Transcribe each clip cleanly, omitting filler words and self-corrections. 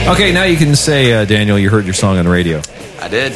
Okay, now you can say, Daniel, you heard your song on the radio. I did.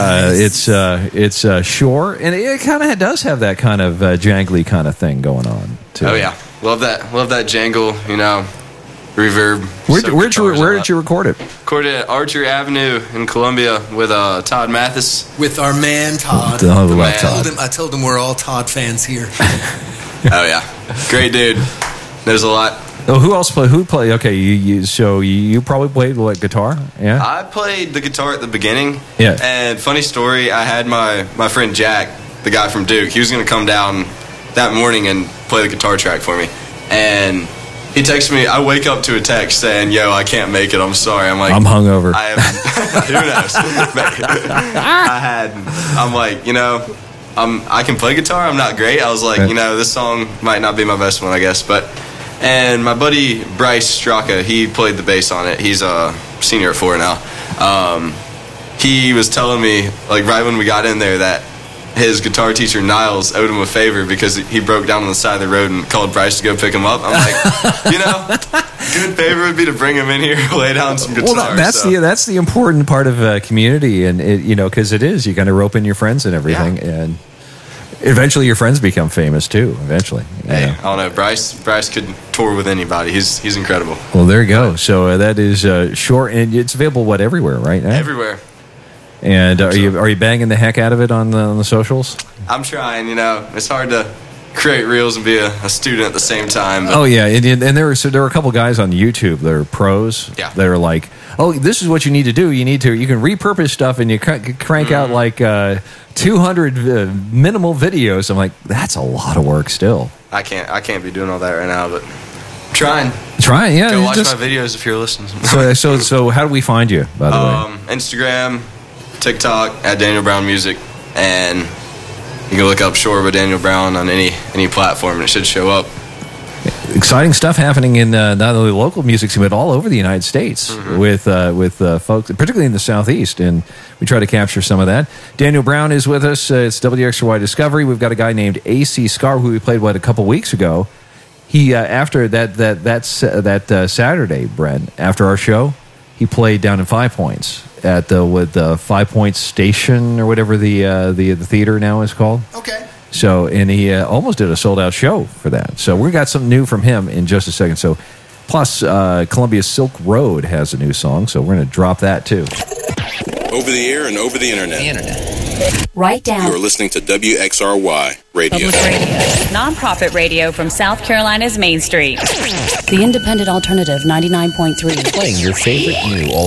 It's Shore, and it kind of does have that kind of jangly kind of thing going on, too. Oh, yeah. Love that jangle, reverb. Where did you record it? Recorded at Archer Avenue in Columbia with Todd Mathis. With our man, Todd. Todd. I told him we're all Todd fans here. Oh, yeah. Great dude. There's a lot. Oh, who else played? Who played? Okay, you probably played what, guitar? Yeah. I played the guitar at the beginning. Yeah. And funny story, I had my friend Jack, the guy from Duke. He was going to come down that morning and play the guitar track for me. And he texted me. I wake up to a text saying, "Yo, I can't make it. I'm sorry." I'm like, I'm hungover. I am. Who knows? I'm like, I can play guitar. I'm not great. I was like, this song might not be my best one, I guess, but. And my buddy Bryce Straka, he played the bass on it. He's a senior at 4 now. He was telling me, like, right when we got in there, that his guitar teacher, Niles, owed him a favor because he broke down on the side of the road and called Bryce to go pick him up. I'm like, good favor would be to bring him in here, lay down some guitar. Well, that's the important part of community, and because it is, you kind of rope in your friends and everything, and eventually your friends become famous too. Eventually, hey, I don't know. Bryce could tour with anybody. He's incredible. Well, there you go. So that is Shore, and it's available everywhere, right? Everywhere. And are you banging the heck out of it on the socials? I'm trying. It's hard to create reels and be a student at the same time. Oh yeah, and there were a couple guys on YouTube that are pros. Yeah. That are like, oh, this is what you need to do. You can repurpose stuff, and you crank out like 200 minimal videos. I'm like, that's a lot of work still. I can't be doing all that right now, but I'm trying. Yeah. Go watch my videos if you're listening. So how do we find you, by the way? Instagram, TikTok at Daniel Brown Music, and you can look up Shore by Daniel Brown on any platform, and it should show up. Exciting stuff happening in not only local music scene, but all over the United States with folks, particularly in the Southeast, and we try to capture some of that. Daniel Brown is with us. It's WXRY Discovery. We've got a guy named AC Scar who we played a couple weeks ago. He after that Saturday, Brent, after our show, he played down in 5 Points with the 5 Points Station or whatever the theater now is called. Okay. So, and he almost did a sold-out show for that. So we got something new from him in just a second. So, plus, Columbia's Silk Road has a new song, so we're going to drop that, too. Over the air and over the internet. Right down. You're listening to WXRY Radio. Public radio. Nonprofit radio from South Carolina's Main Street. The Independent Alternative 99.3. Playing your favorite new